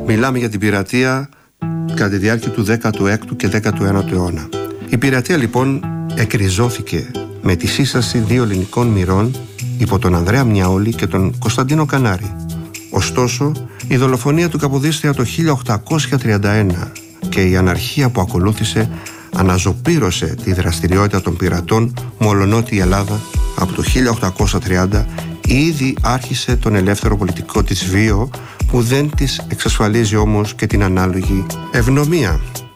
Μιλάμε για την πειρατεία κατά τη διάρκεια του 16ου και 19ου αιώνα. Η πειρατεία λοιπόν εκριζώθηκε με τη σύσταση δύο ελληνικών μοιρών υπό τον Ανδρέα Μιαόλη και τον Κωνσταντίνο Κανάρη. Ωστόσο, η δολοφονία του Καποδίστρια το 1831 και η αναρχία που ακολούθησε αναζωπήρωσε τη δραστηριότητα των πειρατών, μολονότι η Ελλάδα από το 1830 ήδη άρχισε τον ελεύθερο πολιτικό της βίο, που δεν της εξασφαλίζει όμως και την ανάλογη ευνομία.